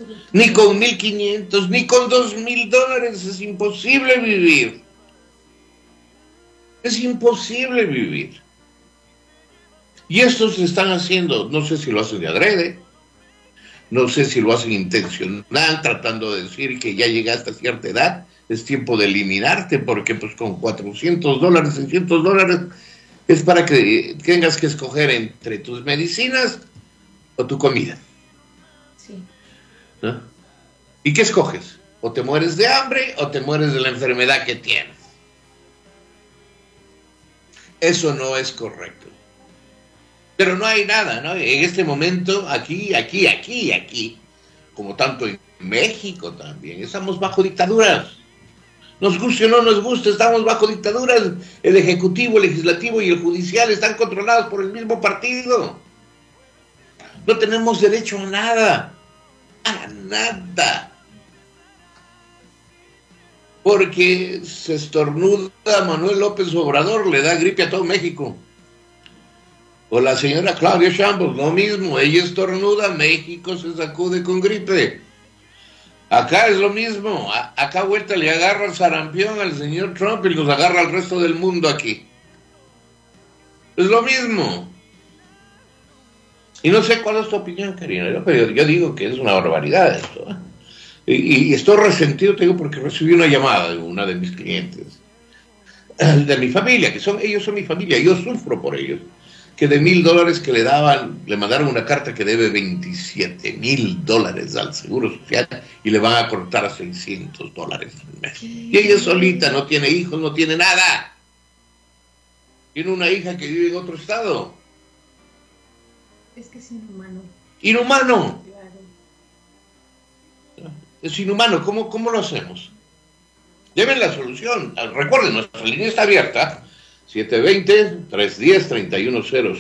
Ni con 1.500, ni con $2,000 es imposible vivir. Es imposible vivir. Y estos se están haciendo, no sé si lo hacen de adrede, no sé si lo hacen intencional, tratando de decir que ya llegaste a cierta edad, es tiempo de eliminarte, porque pues con $400, $600, es para que tengas que escoger entre tus medicinas o tu comida. Sí. ¿No? ¿Y qué escoges? O te mueres de hambre o te mueres de la enfermedad que tienes. Eso no es correcto. Pero no hay nada, ¿no? En este momento, aquí, como tanto en México también, estamos bajo dictaduras. Nos guste o no nos guste, estamos bajo dictaduras. El Ejecutivo, el Legislativo y el Judicial están controlados por el mismo partido. No tenemos derecho a nada. A nada. Porque se estornuda Manuel López Obrador, le da gripe a todo México. O la señora Claudia Sheinbaum, lo mismo, ella estornuda, México se sacude con gripe. Acá es lo mismo, acá vuelta le agarra el sarampión al señor Trump y nos agarra al resto del mundo aquí. Es lo mismo. Y no sé cuál es tu opinión, Karina, pero yo digo que es una barbaridad esto. Y estoy resentido, te digo, porque recibí una llamada de una de mis clientes, de mi familia, ellos son mi familia, yo sufro por ellos, que de $1,000 que le daban, le mandaron una carta que debe $27,000 al Seguro Social y le van a cortar a $600 al mes. Y ella solita, no tiene hijos, no tiene nada. Tiene una hija que vive en otro estado. Es que es inhumano. Inhumano. Claro. Es inhumano. ¿Cómo lo hacemos? Lleven la solución. Recuerden, nuestra línea está abierta. 720-310-3100,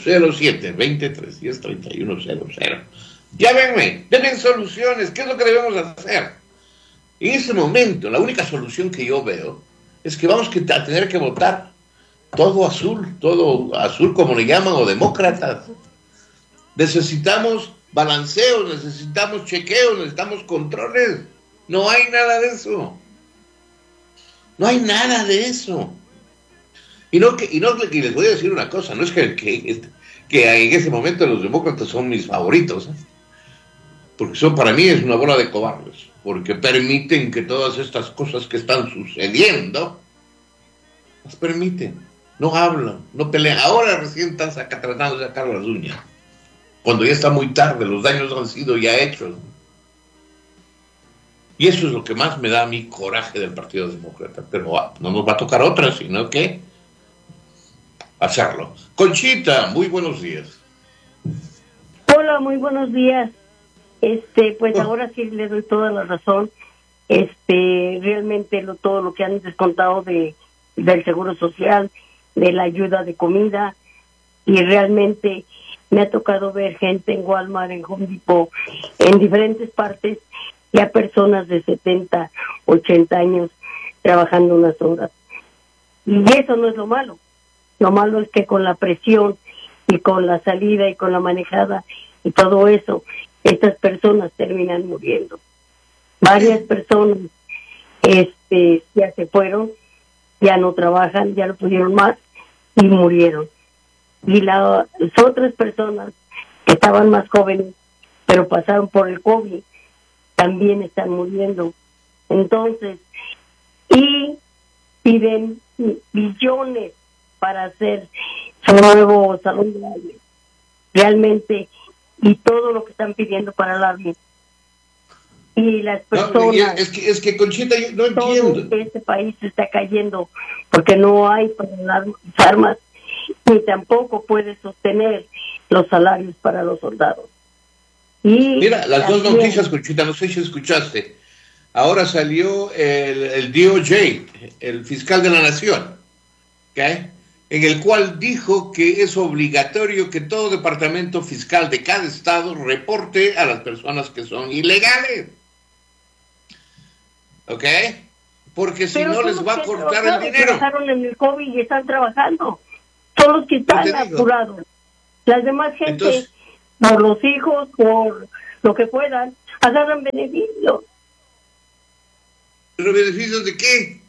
720-310-3100. Llámenme, denme soluciones, ¿qué es lo que debemos hacer? En este momento, la única solución que yo veo es que vamos a tener que votar todo azul como le llaman, o demócratas. Necesitamos balanceos, necesitamos chequeos, necesitamos controles. No hay nada de eso. No hay nada de eso. Y les voy a decir una cosa, no es que en ese momento los demócratas son mis favoritos, porque para mí es una bola de cobardes, porque permiten que todas estas cosas que están sucediendo, las permiten, no hablan, no pelean. Ahora recién están tratando de sacar las uñas, cuando ya está muy tarde, los daños han sido ya hechos. Y eso es lo que más me da a mí coraje del Partido Demócrata, pero no nos va a tocar otra, sino que hacerlo. Conchita, muy buenos días. Hola, muy buenos días. Pues ahora sí le doy toda la razón. Realmente todo lo que han descontado del Seguro Social, de la ayuda de comida, y realmente me ha tocado ver gente en Walmart, en Home Depot, en diferentes partes, ya personas de 70, 80 años trabajando unas horas. Y eso no es lo malo. Lo malo es que con la presión y con la salida y con la manejada y todo eso, estas personas terminan muriendo. Varias personas ya se fueron, ya no trabajan, ya no pudieron más y murieron. Y las otras personas que estaban más jóvenes, pero pasaron por el COVID, también están muriendo. Entonces, y piden billones para hacer su nuevo salón de baile. Realmente, y todo lo que están pidiendo para la vida. Y las personas... No, es que Conchita, yo no entiendo. Todo este país se está cayendo porque no hay para las armas, ni tampoco puede sostener los salarios para los soldados. Y mira, las dos noticias, Conchita, no sé si escuchaste. Ahora salió el DOJ, el fiscal de la nación, ¿okay? En el cual dijo que es obligatorio que todo departamento fiscal de cada estado reporte a las personas que son ilegales. ¿Ok? Porque si no les va a cortar el dinero. Trabajaron en el COVID y están trabajando. Son los que están apurados. Las demás gente, entonces, por los hijos, por lo que puedan, agarran beneficios. ¿Pero beneficios de qué?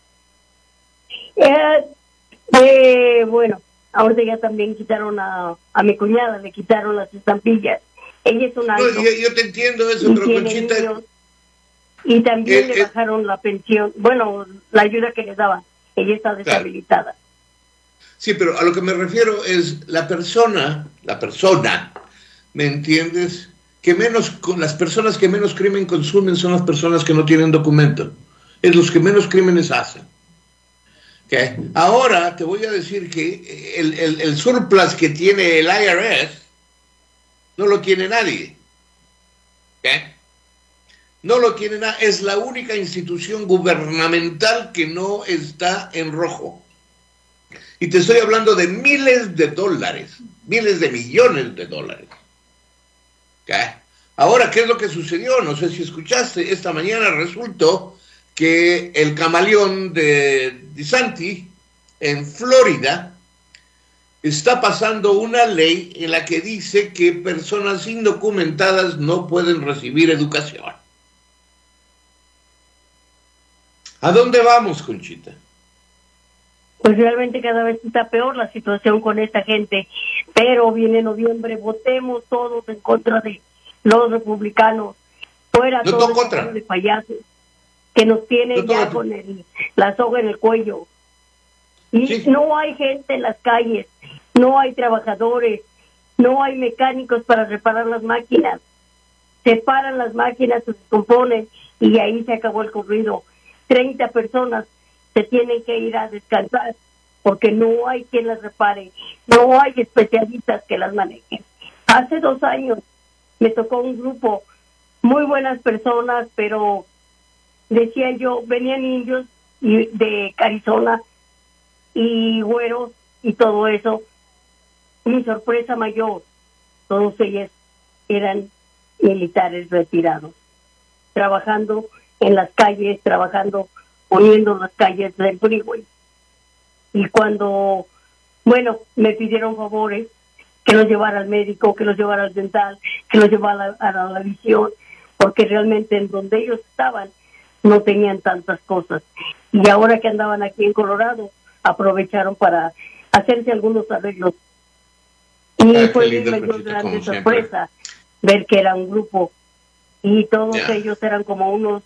Bueno, ahora ya también quitaron a mi cuñada, le quitaron las estampillas. Ella es una... No, yo te entiendo eso, pero Conchita... Niños, y también le bajaron la pensión, bueno, la ayuda que le daban. Ella está deshabilitada. Claro. Sí, pero a lo que me refiero es la persona, ¿me entiendes? Las personas que menos crimen consumen son las personas que no tienen documento. Es los que menos crímenes hacen. ¿Okay? Ahora te voy a decir que el surplus que tiene el IRS no lo tiene nadie. ¿Okay? No lo tiene nadie. Es la única institución gubernamental que no está en rojo. Y te estoy hablando de miles de dólares, miles de millones de dólares. ¿Okay? Ahora, ¿qué es lo que sucedió? No sé si escuchaste. Esta mañana resultó que el camaleón de DeSantis en Florida está pasando una ley en la que dice que personas indocumentadas no pueden recibir educación. ¿A dónde vamos, Conchita? Pues realmente cada vez está peor la situación con esta gente, pero viene noviembre, votemos todos en contra de los republicanos, fuera todos los payasos que nos tienen ya con la soga en el cuello. Y sí, no hay gente en las calles, no hay trabajadores, no hay mecánicos para reparar las máquinas. Se paran las máquinas, se descomponen y ahí se acabó el corrido. 30 personas se tienen que ir a descansar porque no hay quien las repare, no hay especialistas que las manejen. Hace 2 años me tocó un grupo, muy buenas personas, pero decía yo, venían indios de Arizona y güeros y todo eso. Mi sorpresa mayor, todos ellos eran militares retirados, trabajando en las calles, poniendo las calles del freeway. Y cuando, me pidieron favores, que los llevara al médico, que los llevara al dental, que los llevara a la visión, porque realmente en donde ellos estaban no tenían tantas cosas. Y ahora que andaban aquí en Colorado, aprovecharon para hacerse algunos arreglos. Y fue mi mayor grande sorpresa ver que era un grupo. Y todos ellos eran como unos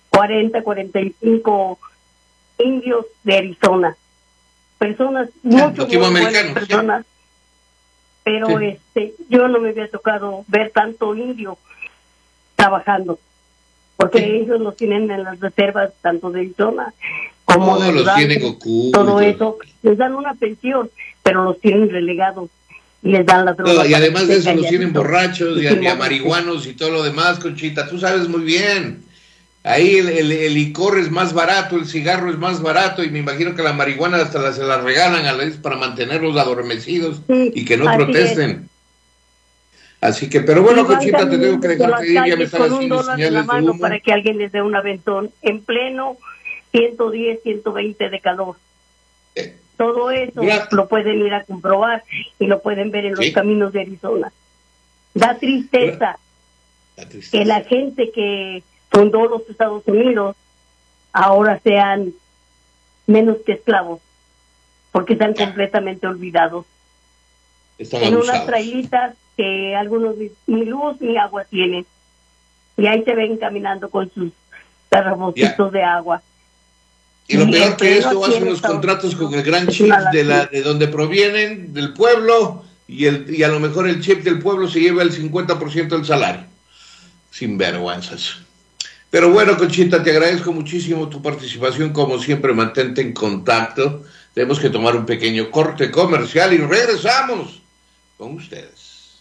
45 indios de Arizona. Personas, mucho buenas personas. Pero yo no me había tocado ver tanto indio trabajando, porque ellos los tienen en las reservas tanto de Arizona como de los tienen ocultos. Todo eso, les dan una pensión, pero los tienen relegados y les dan la droga. Y además de eso los tienen borrachos y a marihuanos y todo lo demás, Conchita, tú sabes muy bien. Ahí el licor es más barato, el cigarro es más barato y me imagino que la marihuana hasta se la regalan a veces para mantenerlos adormecidos y que no protesten. Así que, pero bueno, Conchita, te tengo que dejar ir, ya me están haciendo señales de humo. Para que alguien les dé un aventón en pleno 110, 120 de calor. Todo eso lo pueden ir a comprobar y lo pueden ver en los caminos de Arizona. Da tristeza que la gente que fundó los Estados Unidos ahora sean menos que esclavos, porque están completamente olvidados. Están en abusados. Unas trailitas que algunos ni luz ni agua tienen, y ahí se ven caminando con sus termositos de agua. Y lo peor que eso, hacen los contratos con el gran chip de donde provienen, del pueblo, y a lo mejor el chip del pueblo se lleva el 50% del salario. Sin vergüenzas. Pero bueno, Conchita, te agradezco muchísimo tu participación, como siempre, mantente en contacto. Tenemos que tomar un pequeño corte comercial y regresamos con ustedes.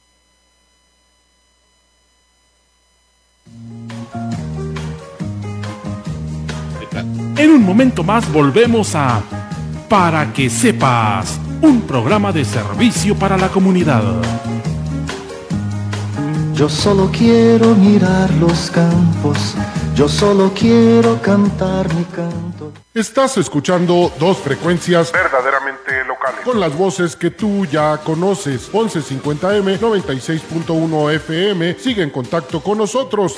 En un momento más volvemos a Para que sepas, un programa de servicio para la comunidad. Yo solo quiero mirar los campos, yo solo quiero cantar mi canto. Estás escuchando 2 frecuencias verdaderamente locales. con las voces que tú ya conoces. 1150M, 96.1 FM. Sigue en contacto con nosotros.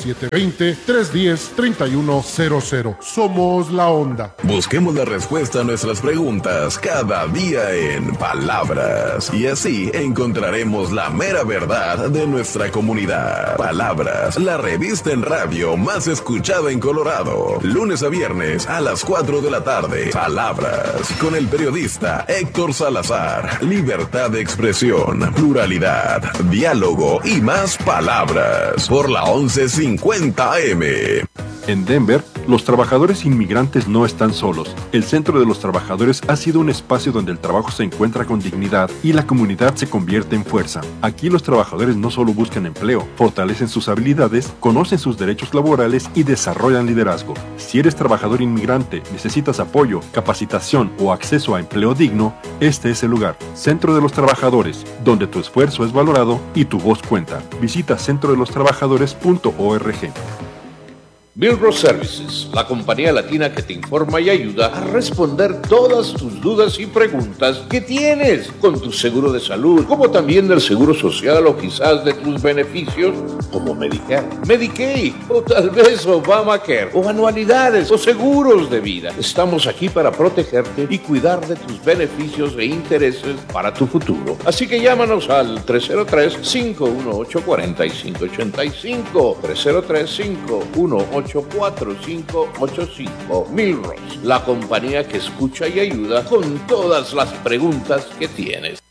720-310-3100. Somos La Onda. Busquemos la respuesta a nuestras preguntas cada día en Palabras. Y así encontraremos la mera verdad de nuestra comunidad. Palabras, la revista en radio más escuchada en Colorado. Lunes a viernes a las 4 de la tarde. Palabras, con el periodista Héctor Salazar. Libertad de expresión, pluralidad, diálogo y más palabras. Por la 1150 AM. En Denver, los trabajadores inmigrantes no están solos. El Centro de los Trabajadores ha sido un espacio donde el trabajo se encuentra con dignidad y la comunidad se convierte en fuerza. Aquí los trabajadores no solo buscan empleo, fortalecen sus habilidades, conocen sus derechos laborales y desarrollan liderazgo. Si eres trabajador inmigrante, necesitas apoyo, capacitación o acceso a empleo digno, este es el lugar. Centro de los Trabajadores, donde tu esfuerzo es valorado y tu voz cuenta. Visita centrodelostrabajadores.org. Milros Services, la compañía latina que te informa y ayuda a responder todas tus dudas y preguntas que tienes con tu seguro de salud, como también del seguro social o quizás de tus beneficios como Medicare, Medicaid o tal vez Obamacare o anualidades o seguros de vida. Estamos aquí para protegerte y cuidar de tus beneficios e intereses para tu futuro. Así que llámanos al 303-518-4585, 303-518-4585. Milros, la compañía que escucha y ayuda con todas las preguntas que tienes.